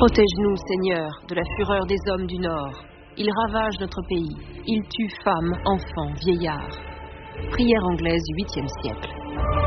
Protège-nous, Seigneur, de la fureur des hommes du Nord. Ils ravagent notre pays. Ils tuent femmes, enfants, vieillards. Prière anglaise du 8e siècle.